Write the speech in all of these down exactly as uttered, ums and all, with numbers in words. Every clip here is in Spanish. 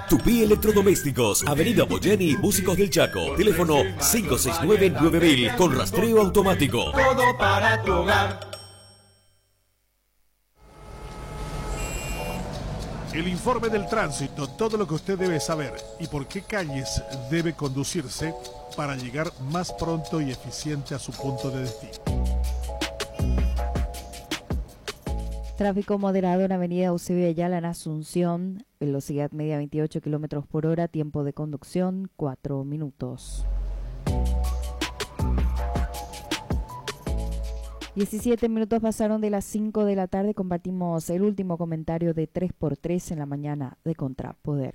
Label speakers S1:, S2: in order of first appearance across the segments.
S1: Tupí Electrodomésticos, Avenida Boyeni, Músicos del Chaco. Teléfono cinco seis nueve nueve mil con rastreo automático.
S2: Todo para tu hogar.
S3: El informe del tránsito, todo lo que usted debe saber y por qué calles debe conducirse para llegar más pronto y eficiente a su punto de destino.
S4: Tráfico moderado en Avenida Eusebio Ayala en Asunción, velocidad media veintiocho kilómetros por hora, tiempo de conducción cuatro minutos. diecisiete minutos pasaron de las cinco de la tarde, compartimos el último comentario de tres por tres en la mañana de Contrapoder.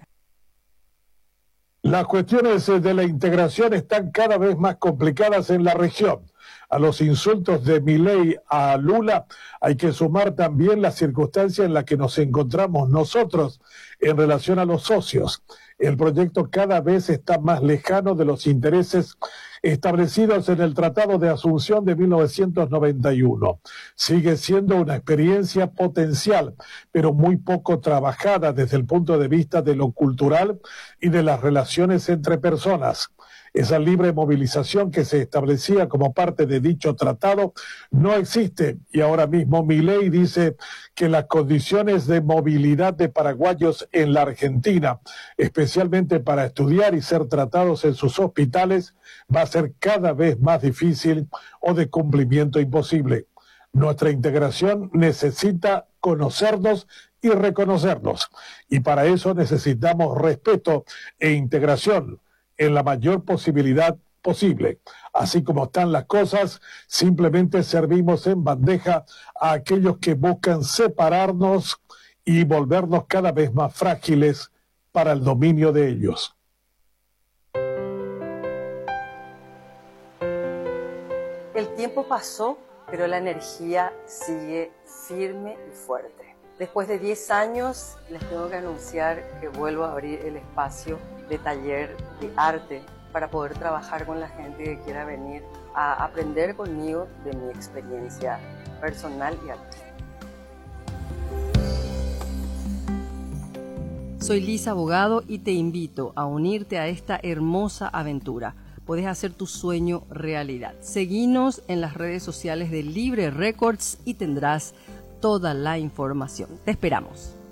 S5: Las cuestiones de la integración están cada vez más complicadas en la región. A los insultos de Milei a Lula hay que sumar también la circunstancia en la que nos encontramos nosotros en relación a los socios. El proyecto cada vez está más lejano de los intereses establecidos en el Tratado de Asunción de mil novecientos noventa y uno. Sigue siendo una experiencia potencial, pero muy poco trabajada desde el punto de vista de lo cultural y de las relaciones entre personas. Esa libre movilización que se establecía como parte de dicho tratado no existe y ahora mismo Milei dice que las condiciones de movilidad de paraguayos en la Argentina, especialmente para estudiar y ser tratados en sus hospitales, va a ser cada vez más difícil o de cumplimiento imposible. Nuestra integración necesita conocernos y reconocernos y para eso necesitamos respeto e integración en la mayor posibilidad posible. Así como están las cosas, simplemente servimos en bandeja a aquellos que buscan separarnos y volvernos cada vez más frágiles para el dominio de ellos.
S6: El tiempo pasó, pero la energía sigue firme y fuerte. Después de diez años, les tengo que anunciar que vuelvo a abrir el espacio de taller de arte para poder trabajar con la gente que quiera venir a aprender conmigo de mi experiencia personal y artística. Soy Lisa Abogado y te invito a unirte a esta hermosa aventura. Puedes hacer tu sueño realidad. Seguinos en las redes sociales de Libre Records y tendrás toda la información. Te esperamos.